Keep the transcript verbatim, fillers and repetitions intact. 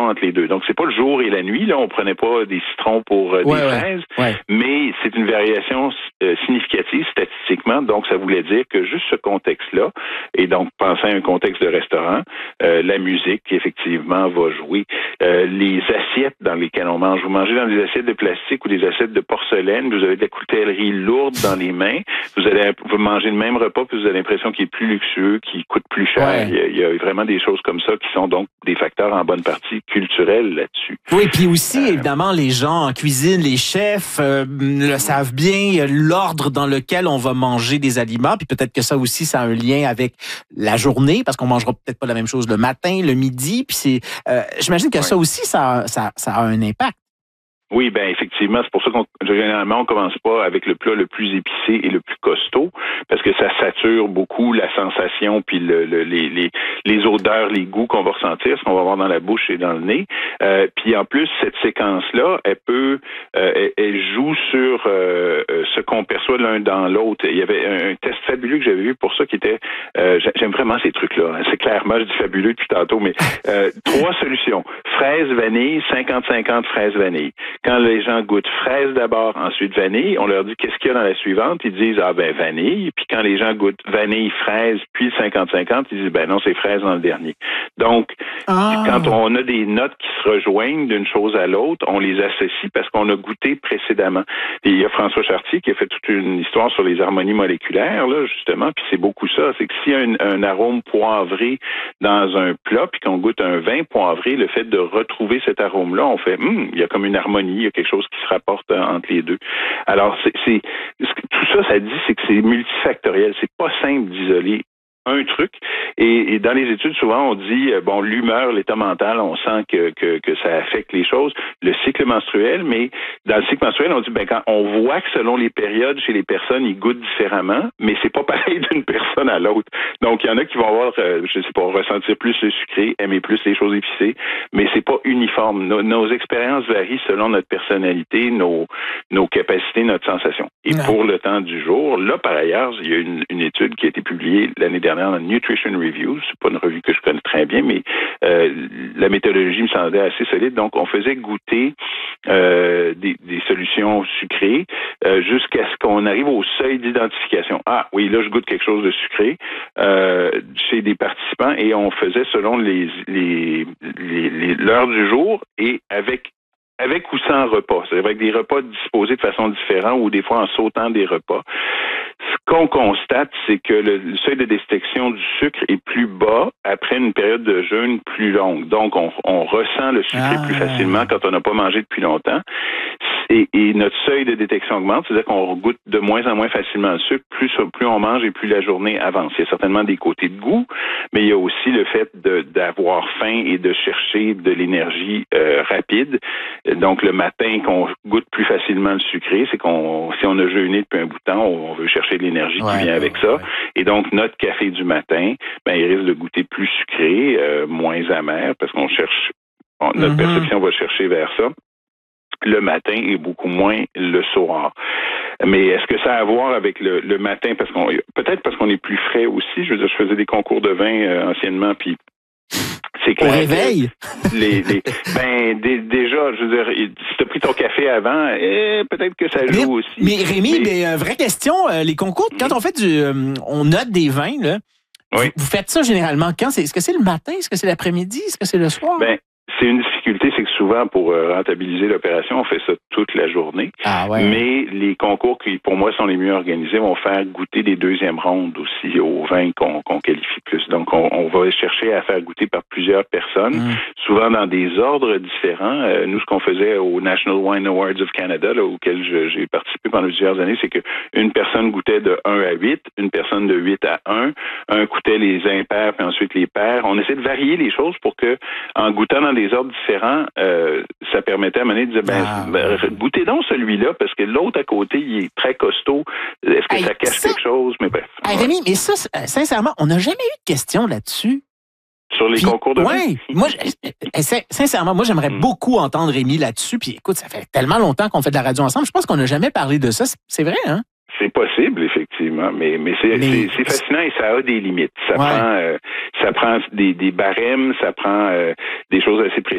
entre les deux. Donc, c'est pas le jour et la nuit, là, on prenait pas des citrons pour euh, ouais, des ouais, fraises, ouais. mais c'est une variation euh, significative statistiquement, donc ça voulait dire que juste ce contexte-là, et donc pensez à un contexte de restaurant, euh, la musique, effectivement, va jouer. Euh, les assiettes dans lesquelles on mange, vous mangez dans des assiettes de plastique ou des assiettes de porcelaine, vous avez de la coutellerie lourde dans les mains, vous allez vous mangez le même repas, puis vous avez l'impression qu'il est plus luxueux, qu'il coûte plus cher. Ouais. Il, y a, il y a vraiment des choses comme ça qui sont donc des facteurs en bonne partie culturels là-dessus. Oui, puis aussi, euh, évidemment, les gens en cuisine, les chefs euh, le savent bien, l'ordre dans lequel on va manger des aliments, puis peut-être que ça aussi, ça a un lien avec la journée, parce qu'on mangera peut-être pas la même chose le matin, le midi, puis c'est, euh, j'imagine que ouais. ça aussi, ça, ça, ça a un impact. Oui, ben effectivement, c'est pour ça qu'on généralement on commence pas avec le plat le plus épicé et le plus costaud, parce que ça sature beaucoup la sensation puis le, le, les, les les odeurs, les goûts qu'on va ressentir, ce qu'on va avoir dans la bouche et dans le nez. Euh, puis en plus, cette séquence-là, elle peut, euh, elle, elle joue sur euh, ce qu'on perçoit l'un dans l'autre. Il y avait un, un test fabuleux que j'avais vu pour ça qui était, euh, j'aime vraiment ces trucs-là. Hein. C'est clairement, je dis fabuleux depuis tantôt, mais euh, trois solutions: fraise, vanille, cinquante cinquante fraise, vanille. Quand les gens goûtent fraise d'abord, ensuite vanille, on leur dit qu'est-ce qu'il y a dans la suivante, ils disent ah ben vanille, puis quand les gens goûtent vanille, fraise, puis cinquante cinquante, ils disent ben non, c'est fraise dans le dernier. Donc, ah. quand on a des notes qui se rejoignent d'une chose à l'autre, on les associe parce qu'on a goûté précédemment. Et il y a François Chartier qui a fait toute une histoire sur les harmonies moléculaires, là, justement, puis c'est beaucoup ça, c'est que s'il y a un, un arôme poivré dans un plat, puis qu'on goûte un vin poivré, le fait de retrouver cet arôme-là, on fait, hum, il y a comme une harmonie, il y a quelque chose qui se rapporte entre les deux. Alors, c'est, c'est tout ça, ça dit, c'est que c'est multifactoriel. C'est pas simple d'isoler un truc. Et, et dans les études, souvent, on dit, bon, l'humeur, l'état mental, on sent que, que, que ça affecte les choses. Le cycle menstruel, mais dans le cycle menstruel, on dit, ben, quand on voit que selon les périodes, chez les personnes, ils goûtent différemment, mais c'est pas pareil d'une personne à l'autre. Donc, il y en a qui vont avoir, euh, je sais pas, ressentir plus le sucré, aimer plus les choses épicées, mais c'est pas uniforme. Nos, nos expériences varient selon notre personnalité, nos, nos capacités, notre sensation. Et non. Pour le temps du jour, là, par ailleurs, il y a une, une étude qui a été publiée l'année dernière dans Nutrition Reviews, c'est pas une revue que je connais très bien, mais euh, la méthodologie me semblait assez solide. Donc, on faisait goûter euh, des, des solutions sucrées euh, jusqu'à ce qu'on arrive au seuil d'identification. Ah, oui, là, je goûte quelque chose de sucré euh, chez des participants et on faisait selon les, les, les, les l'heure du jour et avec avec ou sans repas, c'est-à-dire avec des repas disposés de façon différente ou des fois en sautant des repas. Ce qu'on constate, c'est que le, le seuil de détection du sucre est plus bas après une période de jeûne plus longue. Donc, on, on ressent le sucre ah. plus facilement quand on n'a pas mangé depuis longtemps. Et, et notre seuil de détection augmente, c'est-à-dire qu'on goûte de moins en moins facilement le sucre, plus, plus on mange et plus la journée avance. Il y a certainement des côtés de goût, mais il y a aussi le fait de, d'avoir faim et de chercher de l'énergie euh, rapide. Donc, le matin, qu'on goûte plus facilement le sucré, c'est qu'on, si on a jeûné depuis un bout de temps, on veut chercher de l'énergie ouais, qui vient avec ouais, ça. Ouais. Et donc, notre café du matin, ben, il risque de goûter plus sucré, euh, moins amer, parce qu'on cherche, on, notre mm-hmm. perception va chercher vers ça. Le matin et beaucoup moins le soir. Mais est-ce que ça a à voir avec le, le matin? Parce qu'on peut-être parce qu'on est plus frais aussi. Je veux dire, je faisais des concours de vin euh, anciennement, puis c'est clair. Au réveil? Les, les, ben d- déjà, je veux dire, si tu as pris ton café avant, eh, peut-être que ça joue mais, aussi. Mais Rémi, mais, mais vraie question, euh, les concours, quand on fait du, euh, on note des vins là. Oui. Vous, vous faites ça généralement quand? C'est, est-ce que c'est le matin? Est-ce que c'est l'après-midi? Est-ce que c'est le soir? Ben, c'est une difficulté, c'est que souvent, pour rentabiliser l'opération, on fait ça toute la journée. Ah ouais. Mais les concours qui, pour moi, sont les mieux organisés, vont faire goûter des deuxièmes rondes aussi aux vins qu'on, qu'on qualifie plus. Donc, on, on va chercher à faire goûter par plusieurs personnes, mmh. souvent dans des ordres différents. Euh, nous, ce qu'on faisait au National Wine Awards of Canada, là, auquel je, j'ai participé pendant plusieurs années, c'est que une personne goûtait de un à huit, une personne de huit à un, un goûtait les impairs, puis ensuite les pairs. On essaie de varier les choses pour que, en goûtant dans des ordres différents, euh, ça permettait à un moment donné de dire, ben, ah, ben ouais. goûtez donc celui-là, parce que l'autre à côté, il est très costaud. Est-ce que hey, ça cache ça... quelque chose? Mais bref. Hey, ouais. Rémi, mais ça, sincèrement, on n'a jamais eu de questions là-dessus. Sur les puis, concours de Oui, moi, je, sincèrement, moi, j'aimerais mm. beaucoup entendre Rémi là-dessus. Puis écoute, ça fait tellement longtemps qu'on fait de la radio ensemble. Je pense qu'on n'a jamais parlé de ça. C'est vrai, hein? C'est possible, effectivement, mais, mais, c'est, mais c'est, c'est fascinant et ça a des limites. Ça ouais. prend, euh, ça prend des, des barèmes, ça prend euh, des choses assez précises.